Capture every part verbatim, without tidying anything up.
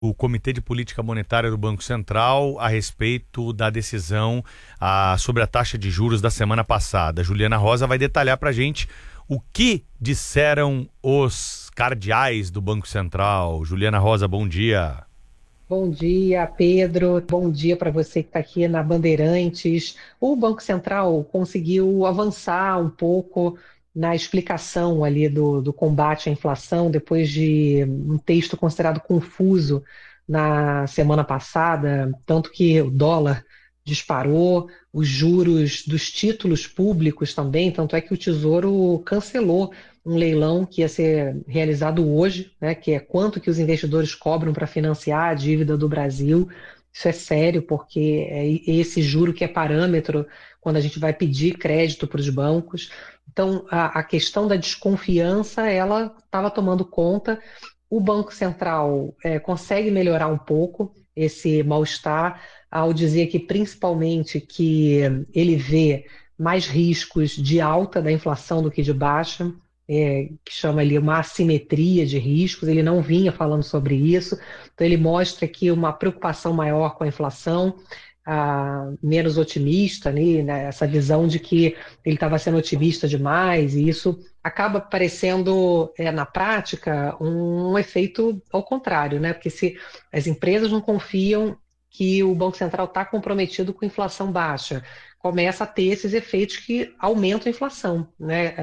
o Comitê de Política Monetária do Banco Central a respeito da decisão a, sobre a taxa de juros da semana passada. Juliana Rosa vai detalhar para a gente o que disseram os cardeais do Banco Central. Juliana Rosa, bom dia. Bom dia, Pedro. Bom dia para você que está aqui na Bandeirantes. O Banco Central conseguiu avançar um pouco na explicação ali do, do combate à inflação, depois de um texto considerado confuso na semana passada, tanto que o dólar disparou, os juros dos títulos públicos também, tanto é que o Tesouro cancelou um leilão que ia ser realizado hoje, né, que é quanto que os investidores cobram para financiar a dívida do Brasil. Isso é sério, porque é esse juro que é parâmetro quando a gente vai pedir crédito para os bancos. Então, a, a questão da desconfiança, ela estava tomando conta. O Banco Central é, consegue melhorar um pouco esse mal-estar ao dizer que, principalmente, que ele vê mais riscos de alta da inflação do que de baixa, é, que chama ali uma assimetria de riscos. Ele não vinha falando sobre isso, então ele mostra aqui uma preocupação maior com a inflação, ah, menos otimista, né, essa visão de que ele estava sendo otimista demais, e isso acaba parecendo, é, na prática, um, um efeito ao contrário, né? Porque se as empresas não confiam que o Banco Central está comprometido com inflação baixa, começa a ter esses efeitos que aumentam a inflação, né?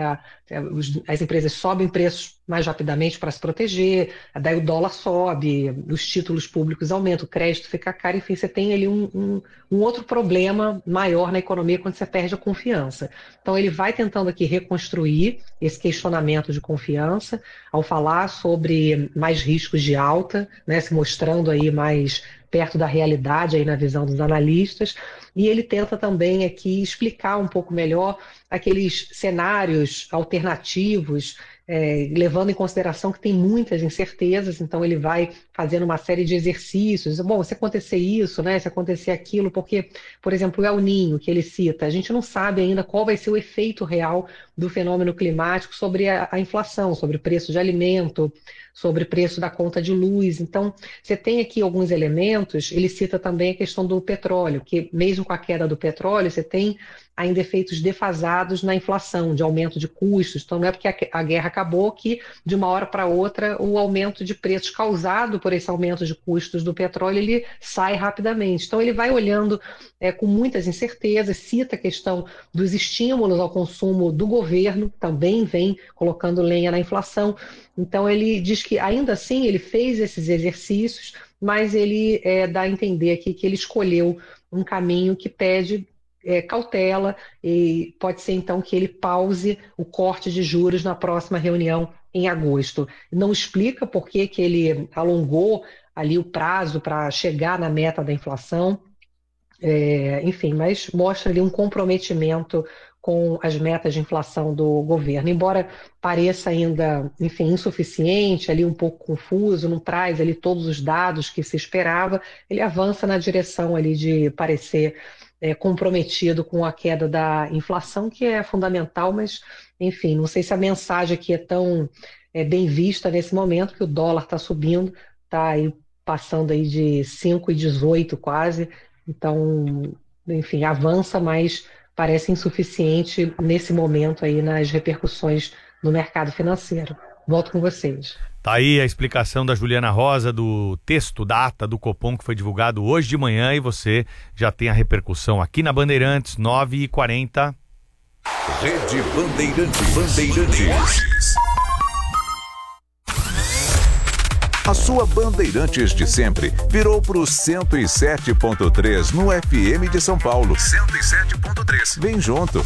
As empresas sobem preços mais rapidamente para se proteger, daí o dólar sobe, os títulos públicos aumentam, o crédito fica caro, enfim, você tem ali um, um, um outro problema maior na economia quando você perde a confiança. Então ele vai tentando aqui reconstruir esse questionamento de confiança ao falar sobre mais riscos de alta, né, se mostrando aí mais perto da realidade aí na visão dos analistas, e ele tenta também aqui explicar um pouco melhor aqueles cenários alternativos, é, levando em consideração que tem muitas incertezas. Então ele vai fazendo uma série de exercícios. Bom, se acontecer isso, né, se acontecer aquilo, porque, por exemplo, o El Niño, que ele cita, a gente não sabe ainda qual vai ser o efeito real do fenômeno climático sobre a, a inflação, sobre o preço de alimento, sobre o preço da conta de luz. Então, você tem aqui alguns elementos. Ele cita também a questão do petróleo, que mesmo com a queda do petróleo, você tem ainda efeitos defasados na inflação, de aumento de custos. Então, não é porque a, a guerra acabou que, de uma hora para outra, o aumento de preços causado por esse aumento de custos do petróleo, ele sai rapidamente. Então, ele vai olhando é, com muitas incertezas, cita a questão dos estímulos ao consumo do governo, também vem colocando lenha na inflação. Então, ele diz que, ainda assim, ele fez esses exercícios, mas ele é, dá a entender aqui que ele escolheu um caminho que pede é, cautela, e pode ser, então, que ele pause o corte de juros na próxima reunião em agosto. Não explica por que que ele alongou ali o prazo para chegar na meta da inflação, é, enfim, mas mostra ali um comprometimento com as metas de inflação do governo. Embora pareça ainda, enfim, insuficiente, ali um pouco confuso, não traz ali todos os dados que se esperava, ele avança na direção ali de parecer é, comprometido com a queda da inflação, que é fundamental, mas, enfim, não sei se a mensagem aqui é tão é, bem vista nesse momento, que o dólar está subindo, está aí passando aí de cinco e dezoito quase, então, enfim, avança, mas parece insuficiente nesse momento aí nas repercussões no mercado financeiro. Volto com vocês. Tá aí a explicação da Juliana Rosa do texto da ata do Copom que foi divulgado hoje de manhã, e você já tem a repercussão aqui na Bandeirantes, nove e quarenta. Rede Bandeirantes. Bandeirantes. A sua Bandeirantes de sempre virou pro cento e sete ponto três no F M de São Paulo. cento e sete ponto três. Vem junto.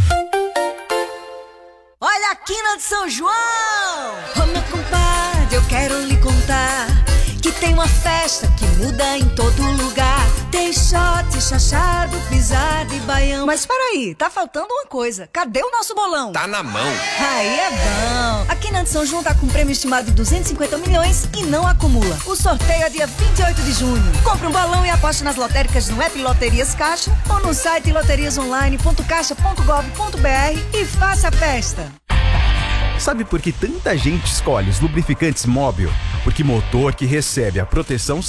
Olha a quina de São João! Ô meu compadre, eu quero lhe contar que tem uma festa que muda em todo lugar. Tem shot, chachado, pisada e baião. Mas peraí, tá faltando uma coisa. Cadê o nosso bolão? Tá na mão. Aí é bom. A Quina de São João tá com um prêmio estimado de duzentos e cinquenta milhões e não acumula. O sorteio é dia vinte e oito de junho. Compre um balão e aposte nas lotéricas no app Loterias Caixa ou no site loterias online ponto caixa ponto gov ponto br e faça a festa. Sabe por que tanta gente escolhe os lubrificantes Móbil? Porque motor que recebe a proteção